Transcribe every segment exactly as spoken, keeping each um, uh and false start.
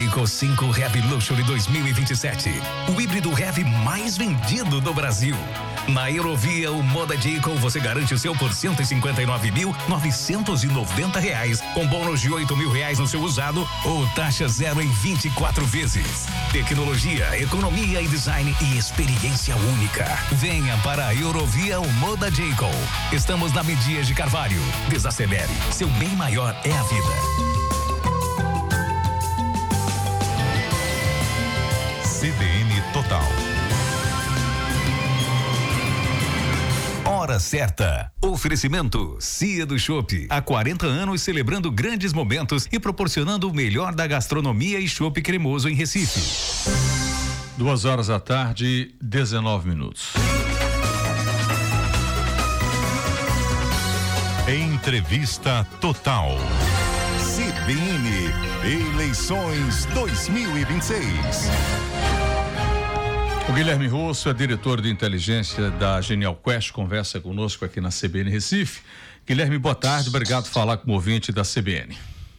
Jayco cinco Heavy Luxury dois mil e vinte e sete. O híbrido heavy mais vendido do Brasil. Na Eurovia, o Moda Jayco, você garante o seu por cento e cinquenta e nove mil, novecentos e noventa reais, com bônus de oito mil reais no seu usado ou taxa zero em vinte e quatro vezes. Tecnologia, economia e design e experiência única. Venha para a Eurovia, o Moda Jayco. Estamos na Medias de Carvalho. Desacelere, seu bem maior é a vida. C B N Total. Hora certa. Oferecimento Cia do Chopp. Há quarenta anos celebrando grandes momentos e proporcionando o melhor da gastronomia e chopp cremoso em Recife. Duas horas da tarde, dezenove minutos. Entrevista Total. C B N Eleições dois mil e vinte e seis. O Guilherme Rosso é diretor de inteligência da Genial Quest, conversa conosco aqui na C B N Recife. Guilherme, boa tarde, obrigado por falar com o ouvinte da C B N.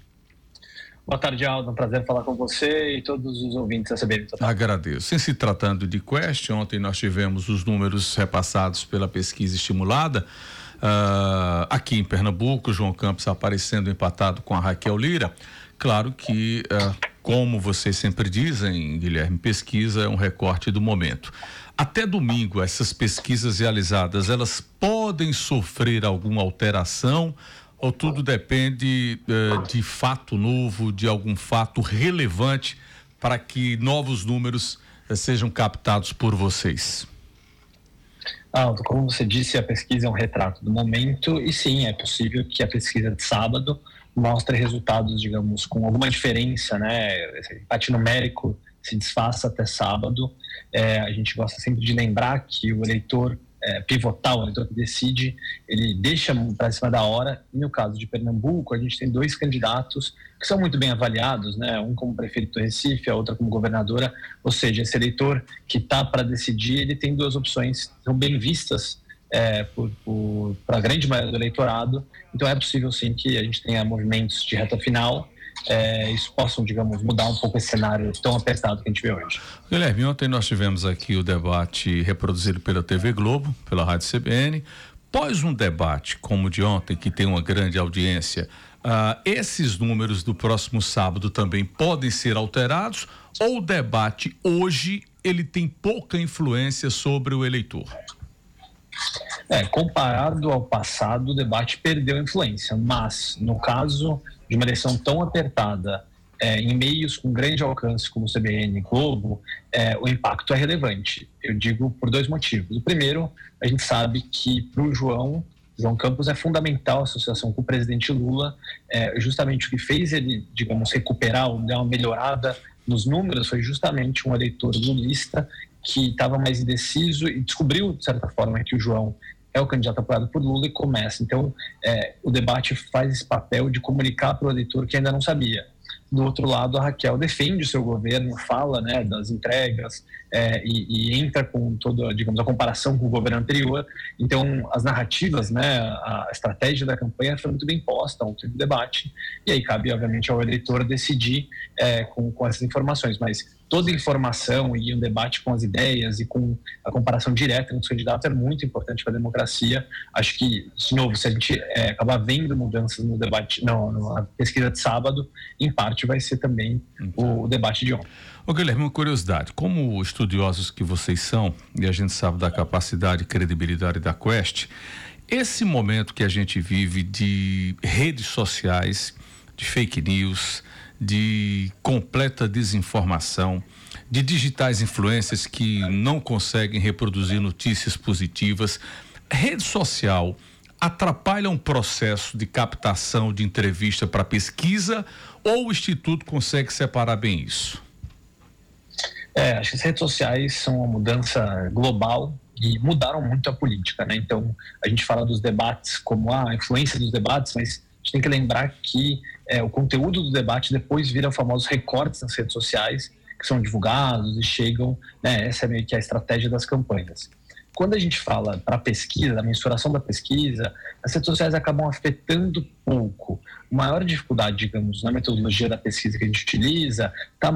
Boa tarde, Aldo, um prazer falar com você e todos os ouvintes da C B N Total. Agradeço. Em se tratando de Quest, ontem nós tivemos os números repassados pela pesquisa estimulada. Uh, aqui em Pernambuco, João Campos aparecendo empatado com a Raquel Lira. Claro que, uh, como vocês sempre dizem, Guilherme, pesquisa é um recorte do momento. Até domingo, essas pesquisas realizadas, elas podem sofrer alguma alteração ou tudo depende uh, de fato novo, de algum fato relevante para que novos números uh, sejam captados por vocês? Aldo, como você disse, a pesquisa é um retrato do momento e sim, é possível que a pesquisa de sábado mostre resultados, digamos, com alguma diferença, né? Esse empate numérico se desfaça até sábado. É, a gente gosta sempre de lembrar que o eleitor é, pivotal, o eleitor que decide, ele deixa para cima da hora. E no caso de Pernambuco, a gente tem dois candidatos que são muito bem avaliados, né? Um como prefeito do Recife, a outra como governadora. Ou seja, esse eleitor que está para decidir, ele tem duas opções que são bem vistas é, para a grande maioria do eleitorado. Então é possível sim que a gente tenha movimentos de reta final. É, isso possam, digamos, mudar um pouco esse cenário tão apertado que a gente vê hoje. Guilherme, ontem nós tivemos aqui o debate reproduzido pela T V Globo, pela Rádio C B N. Após um debate como o de ontem, que tem uma grande audiência, uh, esses números do próximo sábado também podem ser alterados ou o debate hoje ele tem pouca influência sobre o eleitor? É, comparado ao passado, o debate perdeu influência, mas no caso de uma eleição tão apertada, é, em meios com grande alcance como o C B N e Globo, é, o impacto é relevante. Eu digo por dois motivos. O primeiro, a gente sabe que para o João, João Campos é fundamental a associação com o presidente Lula, é, justamente o que fez ele, digamos, recuperar ou dar uma melhorada nos números foi justamente um eleitor lulista que estava mais indeciso e descobriu, de certa forma, que o João é o candidato apoiado por Lula e começa. Então, é, o debate faz esse papel de comunicar para o eleitor que ainda não sabia. Do outro lado, a Raquel defende o seu governo, fala, né, das entregas é, e, e entra com toda, digamos, a comparação com o governo anterior. Então, as narrativas, né, a estratégia da campanha foi muito bem posta ontem no debate. E aí cabe, obviamente, ao eleitor decidir é, com, com essas informações. Mas toda informação e um debate com as ideias e com a comparação direta entre os candidatos é muito importante para a democracia. Acho que, de novo, se a gente é, acabar vendo mudanças no debate, não, na pesquisa de sábado, em parte vai ser também o, o debate de ontem. Ô Guilherme, uma curiosidade, como estudiosos que vocês são, e a gente sabe da capacidade e credibilidade da Quest, esse momento que a gente vive de redes sociais, de fake news, de completa desinformação, de digitais influências que não conseguem reproduzir notícias positivas. Rede social atrapalha um processo de captação de entrevista para pesquisa ou o Instituto consegue separar bem isso? É, acho que as redes sociais são uma mudança global e mudaram muito a política, né? Então, a gente fala dos debates como a influência dos debates, mas a gente tem que lembrar que é, o conteúdo do debate depois vira famosos recortes nas redes sociais, que são divulgados e chegam, né? Essa é meio que a estratégia das campanhas. Quando a gente fala para a pesquisa, a mensuração da pesquisa, as redes sociais acabam afetando pouco. A maior dificuldade, digamos, na metodologia da pesquisa que a gente utiliza está